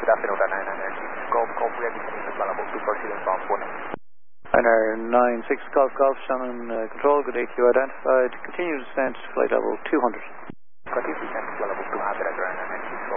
Good afternoon, Ryanair 96 Golf, Golf ready to level 2 proceed inbound 1. Ryanair 96 Golf, Golf, Shannon control, good AQ identified. Continue descent, flight level 200. Continue descent, flight level 200, Ryanair 96 Golf.